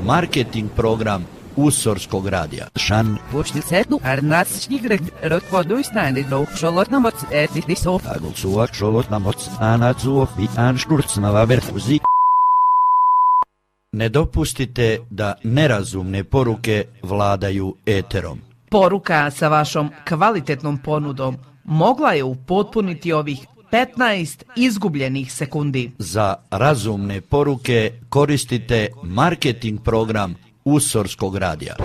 marketing program Usorskog radija. Šan. Počnicetu arnatsnigret rotvoduisnani do šolotnamoc etihnisov. Agulsuak šolotnamoc anacuov i anšturcnava verfuzi. Ne dopustite da nerazumne poruke vladaju eterom. Poruka sa vašom kvalitetnom ponudom mogla je upotpuniti ovih 15 izgubljenih sekundi. Za razumne poruke koristite marketing program Usorskog radija.